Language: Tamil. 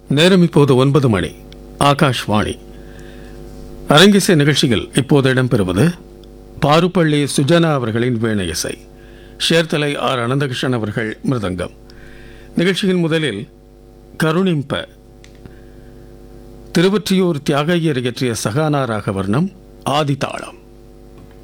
நேரம் இப்போது 9 மணி. ஆகாஷ்வாணி. அரங்கிசை நிகழ்ச்சியில் இப்போது இடம்பெறுவது பாருப்பள்ளி சுஜனா அவர்களின் வீணை இசை, ஷேர்தலை ஆர் அனந்தகிருஷ்ணன் அவர்கள் மிருதங்கம். நிகழ்ச்சியின் முதலில் கருணிம்ப திருவொற்றியூர் தியாகையர் இயற்றிய சகானா ராகவர்ணம் ஆதிதாளம்.